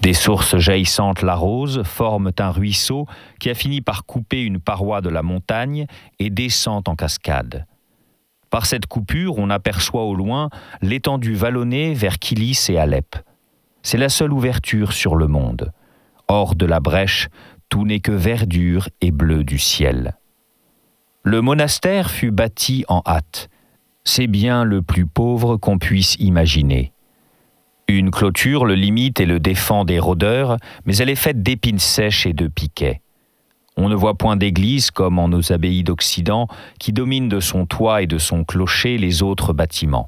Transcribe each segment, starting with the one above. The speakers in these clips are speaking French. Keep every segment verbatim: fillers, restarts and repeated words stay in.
Des sources jaillissantes l'arrosent, forment un ruisseau qui a fini par couper une paroi de la montagne et descend en cascade. Par cette coupure, on aperçoit au loin l'étendue vallonnée vers Kilis et Alep. C'est la seule ouverture sur le monde. Hors de la brèche, tout n'est que verdure et bleu du ciel. Le monastère fut bâti en hâte. C'est bien le plus pauvre qu'on puisse imaginer. Une clôture le limite et le défend des rôdeurs, mais elle est faite d'épines sèches et de piquets. On ne voit point d'église comme en nos abbayes d'Occident qui dominent de son toit et de son clocher les autres bâtiments.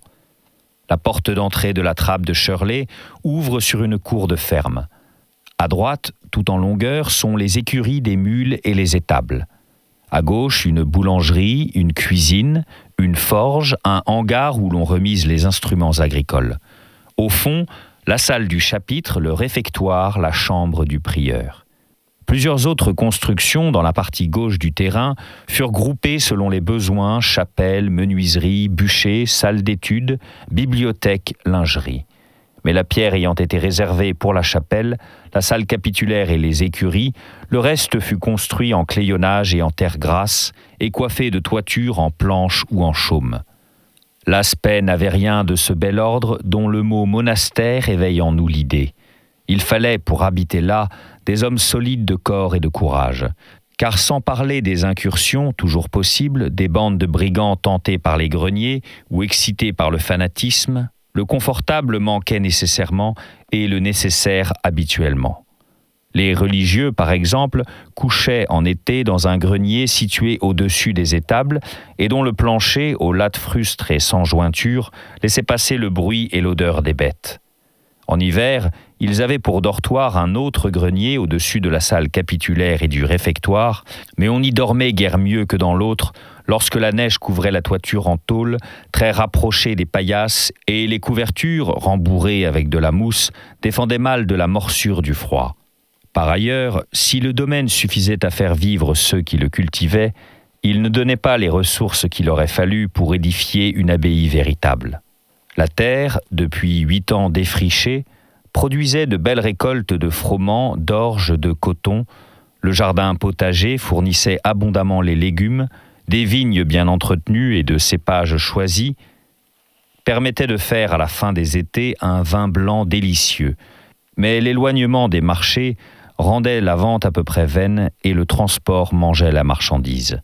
La porte d'entrée de la trappe de Shirley ouvre sur une cour de ferme. À droite, tout en longueur, sont les écuries des mules et les étables. À gauche, une boulangerie, une cuisine, une forge, un hangar où l'on remise les instruments agricoles. Au fond, la salle du chapitre, le réfectoire, la chambre du prieur. Plusieurs autres constructions dans la partie gauche du terrain furent groupées selon les besoins, chapelles, menuiseries, bûchers, salles d'études, bibliothèques, lingerie. Mais la pierre ayant été réservée pour la chapelle, la salle capitulaire et les écuries, le reste fut construit en clayonnage et en terre grasse et coiffé de toitures en planches ou en chaume. L'aspect n'avait rien de ce bel ordre dont le mot monastère éveille en nous l'idée. Il fallait, pour habiter là, des hommes solides de corps et de courage. Car sans parler des incursions, toujours possibles, des bandes de brigands tentés par les greniers ou excités par le fanatisme, le confortable manquait nécessairement et le nécessaire habituellement. Les religieux, par exemple, couchaient en été dans un grenier situé au-dessus des étables et dont le plancher, aux lattes frustres et sans jointure, laissait passer le bruit et l'odeur des bêtes. En hiver, ils avaient pour dortoir un autre grenier au-dessus de la salle capitulaire et du réfectoire, mais on n'y dormait guère mieux que dans l'autre, lorsque la neige couvrait la toiture en tôle, très rapprochée des paillasses, et les couvertures, rembourrées avec de la mousse, défendaient mal de la morsure du froid. Par ailleurs, si le domaine suffisait à faire vivre ceux qui le cultivaient, il ne donnait pas les ressources qu'il aurait fallu pour édifier une abbaye véritable. La terre, depuis huit ans défrichée, produisait de belles récoltes de froment, d'orge, de coton. Le jardin potager fournissait abondamment les légumes. Des vignes bien entretenues et de cépages choisis permettaient de faire à la fin des étés un vin blanc délicieux. Mais l'éloignement des marchés rendait la vente à peu près vaine et le transport mangeait la marchandise.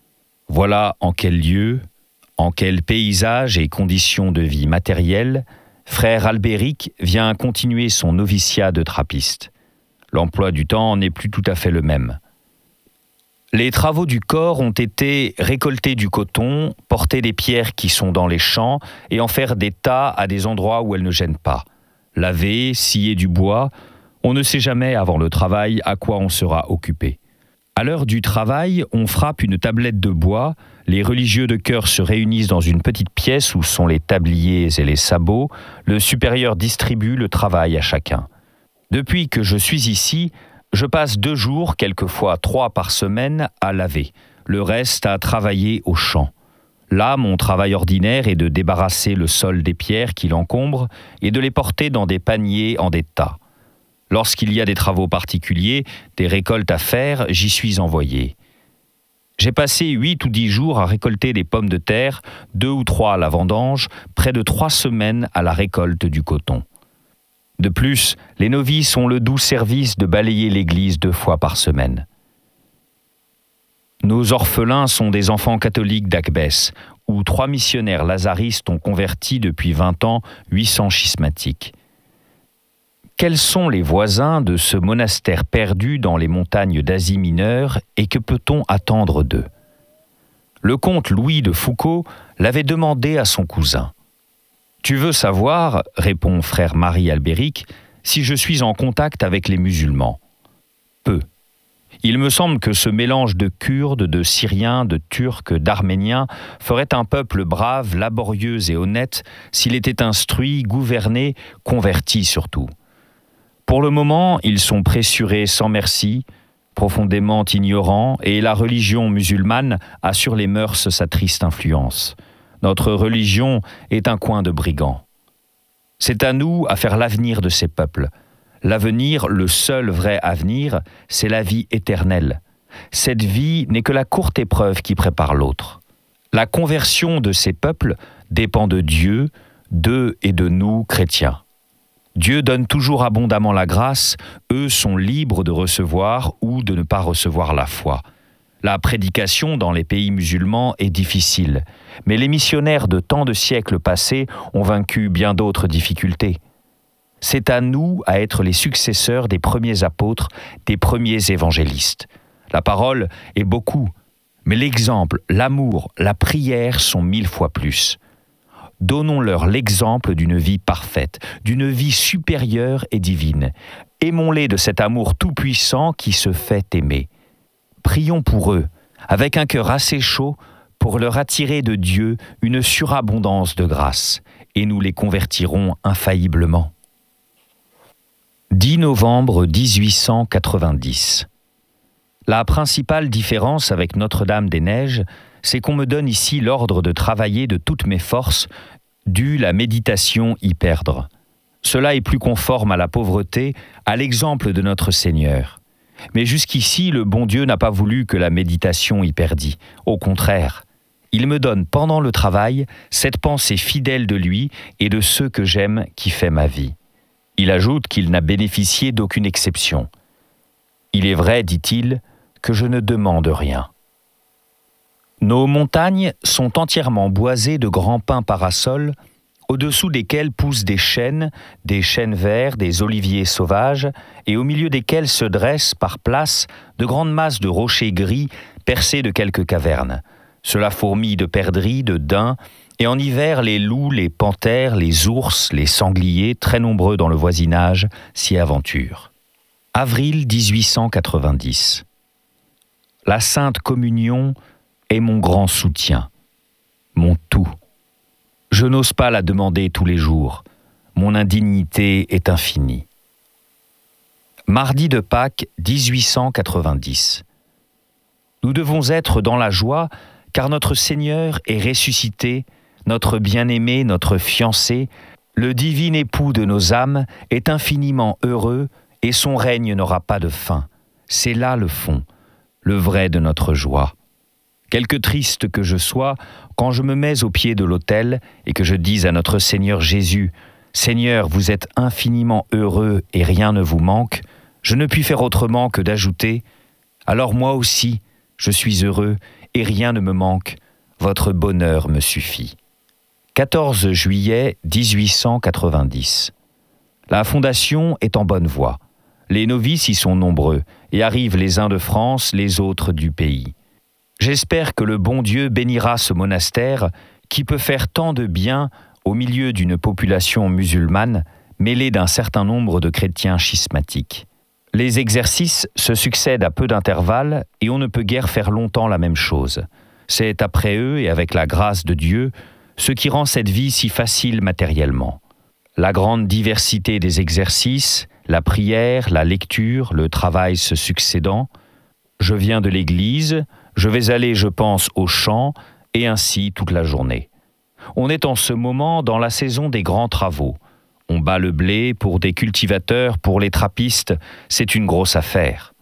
Voilà en quel lieu, en quel paysage et conditions de vie matérielles, frère Albéric vient continuer son noviciat de trappiste. L'emploi du temps n'est plus tout à fait le même. Les travaux du corps ont été récolter du coton, porter des pierres qui sont dans les champs et en faire des tas à des endroits où elles ne gênent pas. Laver, scier du bois, on ne sait jamais avant le travail à quoi on sera occupé. À l'heure du travail, on frappe une tablette de bois, les religieux de chœur se réunissent dans une petite pièce où sont les tabliers et les sabots, le supérieur distribue le travail à chacun. Depuis que je suis ici, je passe deux jours, quelquefois trois par semaine, à laver, le reste à travailler au champ. Là, mon travail ordinaire est de débarrasser le sol des pierres qui l'encombrent et de les porter dans des paniers en des tas. Lorsqu'il y a des travaux particuliers, des récoltes à faire, j'y suis envoyé. J'ai passé huit ou dix jours à récolter des pommes de terre, deux ou trois à la vendange, près de trois semaines à la récolte du coton. De plus, les novices ont le doux service de balayer l'église deux fois par semaine. Nos orphelins sont des enfants catholiques d'Akbès, où trois missionnaires lazaristes ont converti depuis vingt ans huit cents schismatiques. Quels sont les voisins de ce monastère perdu dans les montagnes d'Asie mineure et que peut-on attendre d'eux ? Le comte Louis de Foucauld l'avait demandé à son cousin. « Tu veux savoir, répond frère Marie Albéric, si je suis en contact avec les musulmans ? Peu. Il me semble que ce mélange de Kurdes, de Syriens, de Turcs, d'Arméniens ferait un peuple brave, laborieux et honnête s'il était instruit, gouverné, converti surtout. Pour le moment, ils sont pressurés sans merci, profondément ignorants, et la religion musulmane a sur les mœurs sa triste influence. Notre religion est un coin de brigands. C'est à nous à faire l'avenir de ces peuples. L'avenir, le seul vrai avenir, c'est la vie éternelle. Cette vie n'est que la courte épreuve qui prépare l'autre. La conversion de ces peuples dépend de Dieu, d'eux et de nous, chrétiens. Dieu donne toujours abondamment la grâce, eux sont libres de recevoir ou de ne pas recevoir la foi. La prédication dans les pays musulmans est difficile, mais les missionnaires de tant de siècles passés ont vaincu bien d'autres difficultés. C'est à nous à être les successeurs des premiers apôtres, des premiers évangélistes. La parole est beaucoup, mais l'exemple, l'amour, la prière sont mille fois plus. Donnons-leur l'exemple d'une vie parfaite, d'une vie supérieure et divine. Aimons-les de cet amour tout-puissant qui se fait aimer. Prions pour eux, avec un cœur assez chaud, pour leur attirer de Dieu une surabondance de grâce, et nous les convertirons infailliblement. dix novembre dix-huit cent quatre-vingt-dix. La principale différence avec Notre-Dame-des-Neiges, c'est qu'on me donne ici l'ordre de travailler de toutes mes forces, dû la méditation y perdre. Cela est plus conforme à la pauvreté, à l'exemple de notre Seigneur. Mais jusqu'ici, le bon Dieu n'a pas voulu que la méditation y perdît. Au contraire, il me donne pendant le travail cette pensée fidèle de lui et de ceux que j'aime qui fait ma vie. Il ajoute qu'il n'a bénéficié d'aucune exception. Il est vrai, dit-il, que je ne demande rien. Nos montagnes sont entièrement boisées de grands pins parasols, au-dessous desquels poussent des chênes, des chênes verts, des oliviers sauvages, et au milieu desquels se dressent par places de grandes masses de rochers gris percés de quelques cavernes. Cela fourmille de perdrix, de daims, et en hiver, les loups, les panthères, les ours, les sangliers, très nombreux dans le voisinage, s'y aventurent. Avril dix-huit cent quatre-vingt-dix. La Sainte Communion est mon grand soutien, mon tout. Je n'ose pas la demander tous les jours. Mon indignité est infinie. Mardi de Pâques dix-huit cent quatre-vingt-dix. Nous devons être dans la joie, car notre Seigneur est ressuscité, notre bien-aimé, notre fiancé, le divin époux de nos âmes, est infiniment heureux et son règne n'aura pas de fin. C'est là le fond, le vrai de notre joie. Quelque triste que je sois, quand je me mets au pied de l'autel et que je dis à notre Seigneur Jésus, « Seigneur, vous êtes infiniment heureux et rien ne vous manque », je ne puis faire autrement que d'ajouter, « Alors moi aussi, je suis heureux et rien ne me manque, votre bonheur me suffit. » quatorze juillet dix-huit cent quatre-vingt-dix. La fondation est en bonne voie. Les novices y sont nombreux et arrivent les uns de France, les autres du pays. J'espère que le bon Dieu bénira ce monastère qui peut faire tant de bien au milieu d'une population musulmane mêlée d'un certain nombre de chrétiens schismatiques. Les exercices se succèdent à peu d'intervalles et on ne peut guère faire longtemps la même chose. C'est après eux et avec la grâce de Dieu ce qui rend cette vie si facile matériellement. La grande diversité des exercices, la prière, la lecture, le travail se succédant. Je viens de l'église, je vais aller, je pense, au champ, et ainsi toute la journée. On est en ce moment dans la saison des grands travaux. On bat le blé pour des cultivateurs, pour les trappistes, c'est une grosse affaire.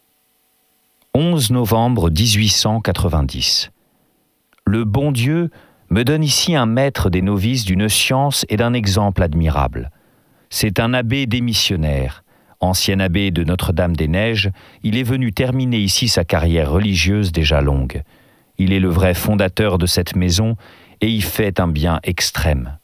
onze novembre dix-huit cent quatre-vingt-dix. Le bon Dieu me donne ici un maître des novices d'une science et d'un exemple admirable. C'est un abbé démissionnaire. Ancien abbé de Notre-Dame-des-Neiges, il est venu terminer ici sa carrière religieuse déjà longue. Il est le vrai fondateur de cette maison et y fait un bien extrême.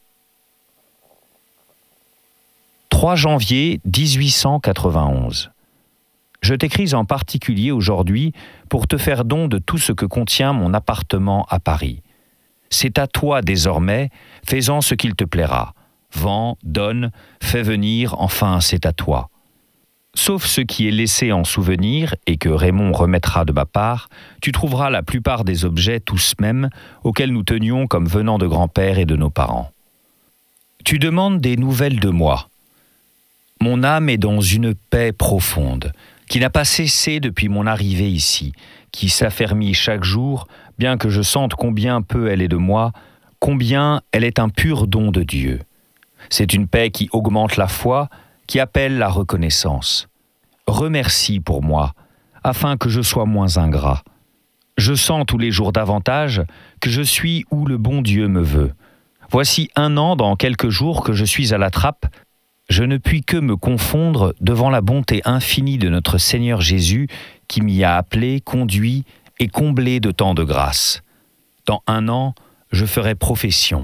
trois janvier dix-huit cent quatre-vingt-onze. Je t'écris en particulier aujourd'hui pour te faire don de tout ce que contient mon appartement à Paris. C'est à toi désormais, fais-en ce qu'il te plaira. Vends, donne, fais venir, enfin c'est à toi. Sauf ce qui est laissé en souvenir et que Raymond remettra de ma part, tu trouveras la plupart des objets tous mêmes auxquels nous tenions comme venant de grand-père et de nos parents. Tu demandes des nouvelles de moi. Mon âme est dans une paix profonde, qui n'a pas cessé depuis mon arrivée ici, qui s'affermit chaque jour, bien que je sente combien peu elle est de moi, combien elle est un pur don de Dieu. C'est une paix qui augmente la foi, qui appelle la reconnaissance. Remercie pour moi, afin que je sois moins ingrat. Je sens tous les jours davantage que je suis où le bon Dieu me veut. Voici un an dans quelques jours que je suis à la trappe. Je ne puis que me confondre devant la bonté infinie de notre Seigneur Jésus qui m'y a appelé, conduit et comblé de tant de grâce. Dans un an, je ferai profession.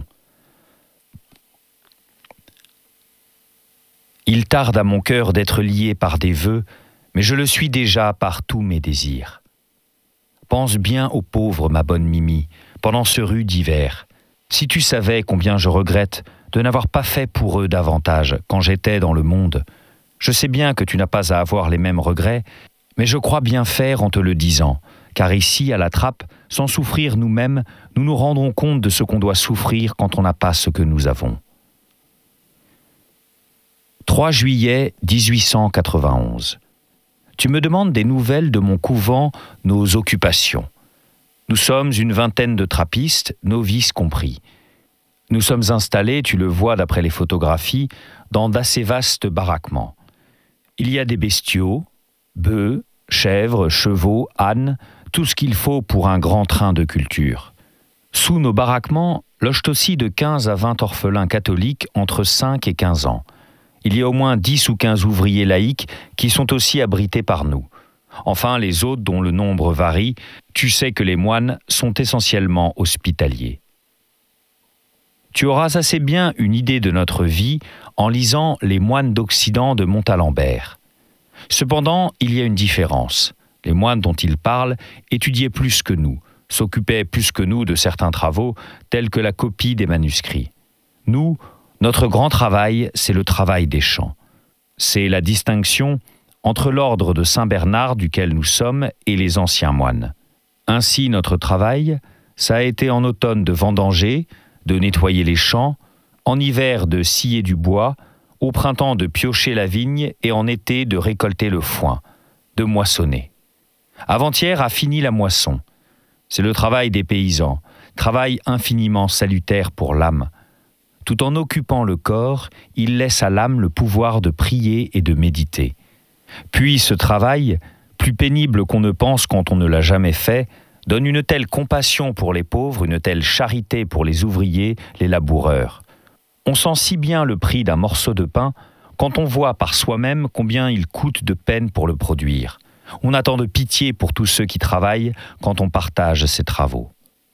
Il tarde à mon cœur d'être lié par des vœux, mais je le suis déjà par tous mes désirs. Pense bien aux pauvres, ma bonne Mimi, pendant ce rude hiver. Si tu savais combien je regrette de n'avoir pas fait pour eux davantage quand j'étais dans le monde. Je sais bien que tu n'as pas à avoir les mêmes regrets, mais je crois bien faire en te le disant, car ici, à la trappe, sans souffrir nous-mêmes, nous nous rendrons compte de ce qu'on doit souffrir quand on n'a pas ce que nous avons. trois juillet dix-huit cent quatre-vingt-onze. Tu me demandes des nouvelles de mon couvent, nos occupations. Nous sommes une vingtaine de trappistes, novices compris. Nous sommes installés, tu le vois d'après les photographies, dans d'assez vastes baraquements. Il y a des bestiaux, bœufs, chèvres, chevaux, ânes, tout ce qu'il faut pour un grand train de culture. Sous nos baraquements logent aussi de quinze à vingt orphelins catholiques entre cinq et quinze ans. Il y a au moins dix ou quinze ouvriers laïcs qui sont aussi abrités par nous. Enfin, les autres, dont le nombre varie, tu sais que les moines sont essentiellement hospitaliers. Tu auras assez bien une idée de notre vie en lisant Les moines d'Occident de Montalembert. Cependant, il y a une différence. Les moines dont il parle étudiaient plus que nous, s'occupaient plus que nous de certains travaux, tels que la copie des manuscrits. Nous, notre grand travail, c'est le travail des chants. C'est la distinction entre l'ordre de Saint-Bernard duquel nous sommes et les anciens moines. Ainsi, notre travail, ça a été en automne de vendanger, de nettoyer les champs, en hiver de scier du bois, au printemps de piocher la vigne et en été de récolter le foin, de moissonner. Avant-hier a fini la moisson. C'est le travail des paysans, travail infiniment salutaire pour l'âme. Tout en occupant le corps, il laisse à l'âme le pouvoir de prier et de méditer. Puis ce travail, plus pénible qu'on ne pense quand on ne l'a jamais fait, donne une telle compassion pour les pauvres, une telle charité pour les ouvriers, les laboureurs. On sent si bien le prix d'un morceau de pain quand on voit par soi-même combien il coûte de peine pour le produire. On a tant de pitié pour tous ceux qui travaillent quand on partage ces travaux.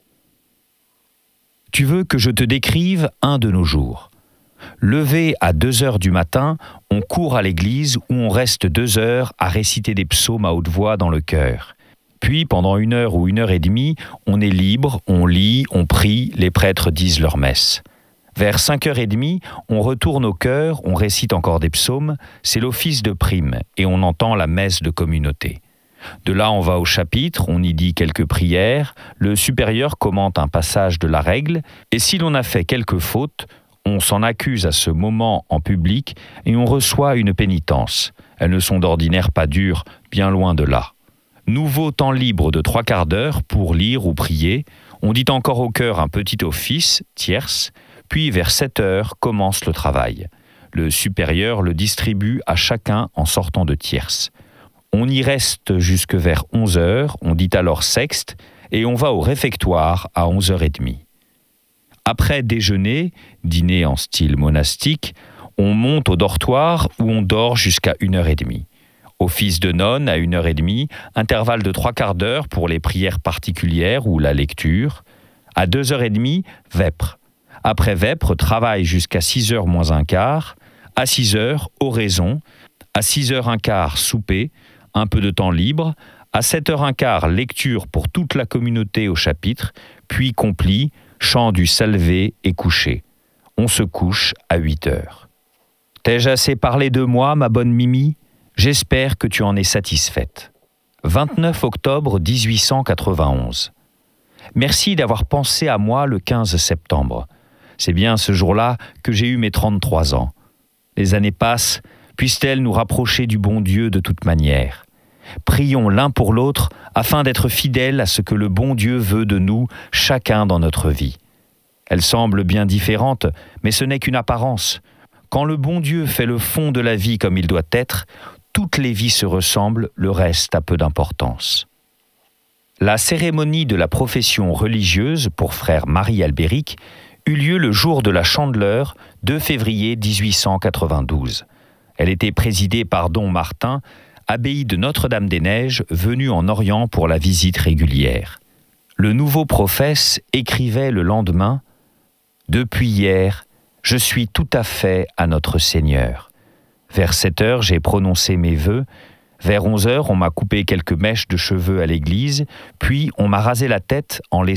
Tu veux que je te décrive un de nos jours. Levé à deux heures du matin, on court à l'église où on reste deux heures à réciter des psaumes à haute voix dans le chœur. Puis, pendant une heure ou une heure et demie, on est libre, on lit, on prie, les prêtres disent leur messe. Vers cinq heures et demie, on retourne au chœur, on récite encore des psaumes, c'est l'office de prime et on entend la messe de communauté. De là, on va au chapitre, on y dit quelques prières, le supérieur commente un passage de la règle, et si l'on a fait quelques fautes, on s'en accuse à ce moment en public et on reçoit une pénitence. Elles ne sont d'ordinaire pas dures, bien loin de là. Nouveau temps libre de trois quarts d'heure pour lire ou prier, on dit encore au chœur un petit office, tierce, puis vers sept heures commence le travail. Le supérieur le distribue à chacun en sortant de tierce. On y reste jusque vers onze heures, on dit alors sexte, et on va au réfectoire à onze heures trente. Après déjeuner, dîner en style monastique, on monte au dortoir où on dort jusqu'à une heure trente. Office de nonne à une heure trente, intervalle de trois quarts d'heure pour les prières particulières ou la lecture. À deux heures trente, vêpres. Après vêpres, travail jusqu'à six heures moins un quart. À six heures, oraison. À six heures un quart, souper. Un peu de temps libre. À sept heures un quart, lecture pour toute la communauté au chapitre. Puis complis, chant du salvé et coucher. On se couche à huit heures. T'ai-je assez parlé de moi, ma bonne Mimi ? J'espère que tu en es satisfaite. vingt-neuf octobre dix-huit cent quatre-vingt-onze. Merci d'avoir pensé à moi le quinze septembre. C'est bien ce jour-là que j'ai eu mes trente-trois ans. Les années passent, puissent-elles nous rapprocher du bon Dieu de toute manière. Prions l'un pour l'autre afin d'être fidèles à ce que le bon Dieu veut de nous, chacun dans notre vie. Elle semble bien différente, mais ce n'est qu'une apparence. Quand le bon Dieu fait le fond de la vie comme il doit être, toutes les vies se ressemblent, le reste a peu d'importance. La cérémonie de la profession religieuse pour frère Marie Albéric eut lieu le jour de la Chandeleur, deux février dix-huit cent quatre-vingt-douze. Elle était présidée par Don Martin, abbaye de Notre-Dame-des-Neiges, venu en Orient pour la visite régulière. Le nouveau prophète écrivait le lendemain « Depuis hier, je suis tout à fait à notre Seigneur. Vers sept heures, j'ai prononcé mes vœux. Vers onze heures, on m'a coupé quelques mèches de cheveux à l'église, puis on m'a rasé la tête en laissant